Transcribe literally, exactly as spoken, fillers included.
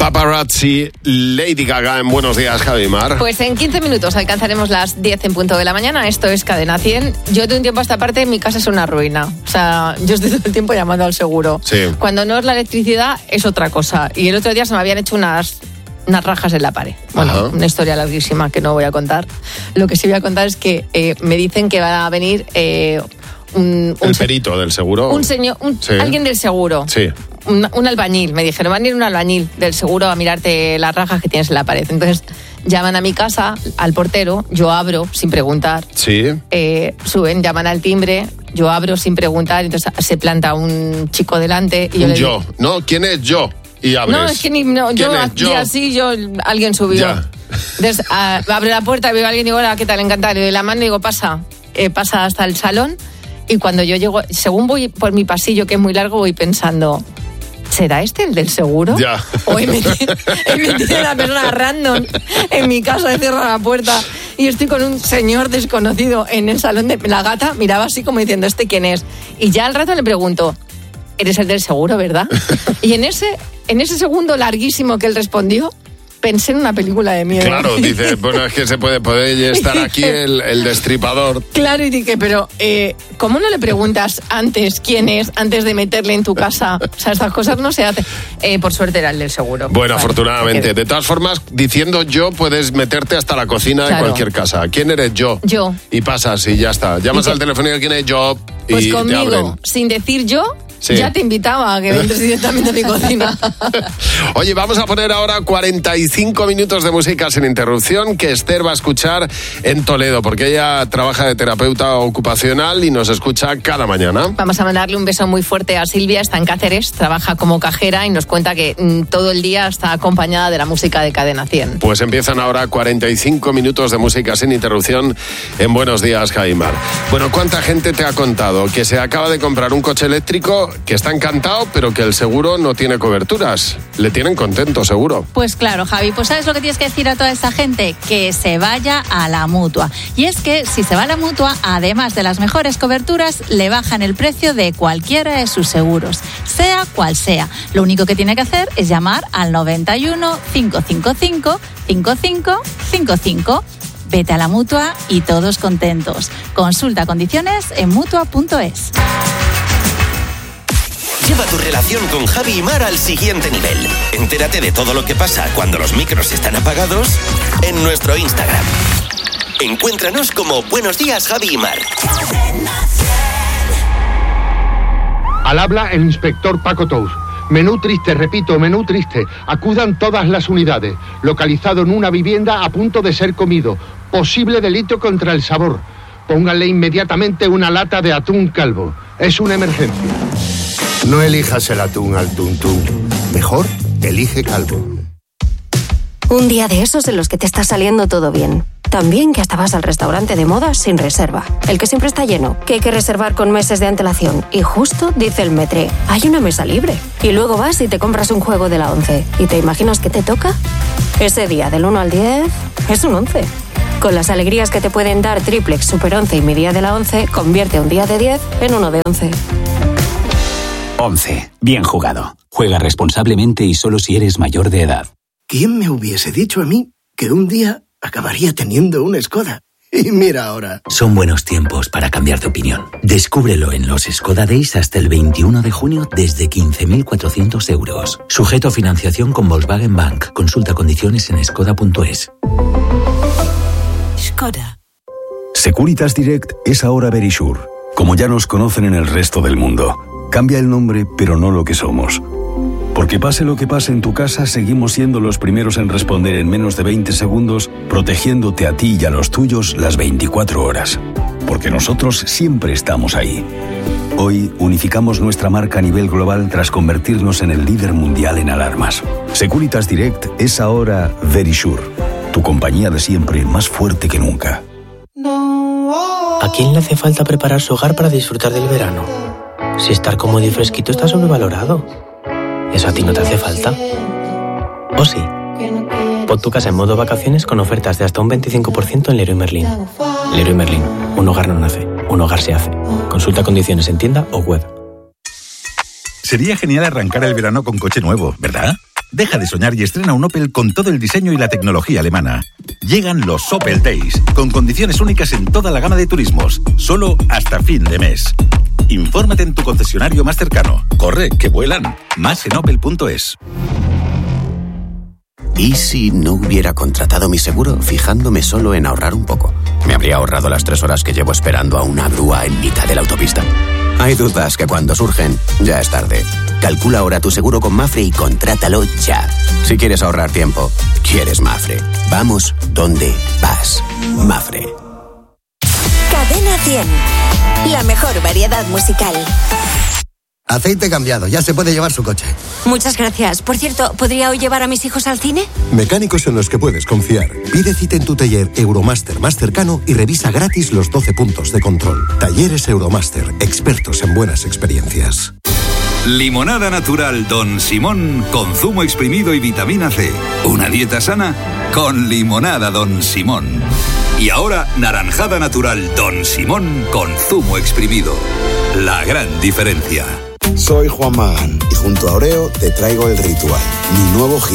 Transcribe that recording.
Paparazzi, Lady Gaga en Buenos Días, Javi Mar. Pues en quince minutos alcanzaremos las diez en punto de la mañana. Esto es Cadena cien. Yo de un tiempo a esta parte mi casa es una ruina. O sea, yo estoy todo el tiempo llamando al seguro. Sí. Cuando no es la electricidad es otra cosa. Y el otro día se me habían hecho unas, unas rajas en la pared. Bueno, Ajá. Una historia larguísima que no voy a contar. Lo que sí voy a contar es que eh, me dicen que va a venir... Eh, un, un el perito del seguro. Un señor, un, sí. alguien del seguro. Sí. Un, un albañil, me dijeron, van a ir un albañil del seguro a mirarte las rajas que tienes en la pared. Entonces llaman a mi casa, al portero, yo abro sin preguntar. Sí. Eh, suben, llaman al timbre, yo abro sin preguntar, entonces se planta un chico delante. Y yo, un le yo, digo, ¿no? ¿Quién es yo? Y abres. no, es que ni, no, yo, yo así, yo, alguien subió. Ya. Entonces a, abro la puerta, veo a alguien y digo, hola, ¿qué tal? Encantada. Le doy la mano y digo, pasa, eh, pasa hasta el salón. Y cuando yo llego, según voy por mi pasillo, que es muy largo, voy pensando, ¿será este el del seguro? Ya. O he metido, he metido una persona random en mi casa, he cerrado la puerta y estoy con un señor desconocido en el salón de la gata, miraba así como diciendo, ¿este quién es? Y ya al rato le pregunto, ¿eres el del seguro, verdad? Y en ese, en ese segundo larguísimo que él respondió, pensé en una película de miedo. Claro, dice, bueno, es que se puede poder estar aquí el, el destripador. Claro, y dije, pero eh, ¿cómo no le preguntas antes quién es, antes de meterle en tu casa? O sea, estas cosas no se hacen. Eh, por suerte era el del seguro. Bueno, vale, afortunadamente. De todas formas, diciendo yo, puedes meterte hasta la cocina claro. de cualquier casa. ¿Quién eres? Yo. Yo. Y pasas y ya está. Llamas al teléfono y ¿quién es? Yo. Y pues te conmigo, abren. sin decir yo, sí. Ya te invitaba a que entres directamente a mi cocina. Oye, vamos a poner ahora cuarenta y cinco minutos de música sin interrupción que Esther va a escuchar en Toledo, porque ella trabaja de terapeuta ocupacional y nos escucha cada mañana. Vamos a mandarle un beso muy fuerte a Silvia, está en Cáceres, trabaja como cajera y nos cuenta que mm, todo el día está acompañada de la música de Cadena cien. Pues empiezan ahora cuarenta y cinco minutos de música sin interrupción en Buenos Días, Jaimar. Bueno, ¿cuánta gente te ha contado que se acaba de comprar un coche eléctrico, que está encantado, pero que el seguro no tiene coberturas? Le tienen contento, seguro. Pues claro, Javi, pues ¿sabes lo que tienes que decir a toda esa gente? Que se vaya a la Mutua. Y es que si se va a la Mutua, además de las mejores coberturas, le bajan el precio de cualquiera de sus seguros, sea cual sea. Lo único que tiene que hacer es llamar al noventa y uno, cinco cinco cinco, cinco cinco cinco cinco. Vete a la Mutua y todos contentos. Consulta condiciones en mutua punto es. Lleva tu relación con Javi y Mar al siguiente nivel. Entérate de todo lo que pasa cuando los micros están apagados en nuestro Instagram. Encuéntranos como Buenos Días, Javi y Mar. Al habla el inspector Paco Tous. Menú triste, repito, menú triste. Acudan todas las unidades. Localizado en una vivienda a punto de ser comido. Posible delito contra el sabor. Pónganle inmediatamente una lata de atún calvo. Es una emergencia. No elijas el atún al tuntún. Mejor, elige calvo. Un día de esos en los que te está saliendo todo bien. Tan bien que hasta vas al restaurante de moda sin reserva. El que siempre está lleno, que hay que reservar con meses de antelación. Y justo dice el metre, hay una mesa libre. Y luego vas y te compras un juego de la once. ¿Y te imaginas qué te toca? Ese día del uno al diez es un once. Con las alegrías que te pueden dar Triplex, Super once y mi día de la once, convierte un día de diez en uno de once. once. Bien jugado. Juega responsablemente y solo si eres mayor de edad. ¿Quién me hubiese dicho a mí que un día acabaría teniendo una Skoda? Y mira ahora. Son buenos tiempos para cambiar de opinión. Descúbrelo en los Skoda Days hasta el veintiuno de junio desde quince mil cuatrocientos euros. Sujeto a financiación con Volkswagen Bank. Consulta condiciones en skoda punto es. Skoda. Securitas Direct es ahora Verisure. Como ya nos conocen en el resto del mundo. Cambia el nombre, pero no lo que somos. Porque pase lo que pase en tu casa, seguimos siendo los primeros en responder en menos de veinte segundos, protegiéndote a ti y a los tuyos las veinticuatro horas. Porque nosotros siempre estamos ahí. Hoy unificamos nuestra marca a nivel global tras convertirnos en el líder mundial en alarmas. Securitas Direct es ahora Verisure, tu compañía de siempre más fuerte que nunca. ¿A quién le hace falta preparar su hogar para disfrutar del verano? Si estar cómodo y fresquito está sobrevalorado. ¿Eso a ti no te hace falta? ¿O sí? Pon tu casa en modo vacaciones con ofertas de hasta un veinticinco por ciento en Leroy Merlin. Leroy Merlin. Un hogar no nace, un hogar se hace. Consulta condiciones en tienda o web. Sería genial arrancar el verano con coche nuevo, ¿verdad? Deja de soñar y estrena un Opel con todo el diseño y la tecnología alemana. Llegan los Opel Days, con condiciones únicas en toda la gama de turismos, solo hasta fin de mes. Infórmate en tu concesionario más cercano. Corre, que vuelan. Más en opel punto es. ¿Y si no hubiera contratado mi seguro fijándome solo en ahorrar un poco? Me habría ahorrado las tres horas que llevo esperando a una grúa en mitad de la autopista. Hay dudas que cuando surgen, ya es tarde. Calcula ahora tu seguro con Mafre y contrátalo ya. Si quieres ahorrar tiempo, quieres Mafre. Vamos donde vas. Mafre. Cadena cien. La mejor variedad musical. Aceite cambiado, ya se puede llevar su coche. Muchas gracias. Por cierto, ¿podría hoy llevar a mis hijos al cine? Mecánicos en los que puedes confiar. Pide cita en tu taller Euromaster más cercano y revisa gratis los doce puntos de control. Talleres Euromaster, expertos en buenas experiencias. Limonada natural Don Simón con zumo exprimido y vitamina C. Una dieta sana con limonada Don Simón. Y ahora naranjada natural Don Simón con zumo exprimido. La gran diferencia. Soy Juan Magán y junto a Oreo te traigo El Ritual, mi nuevo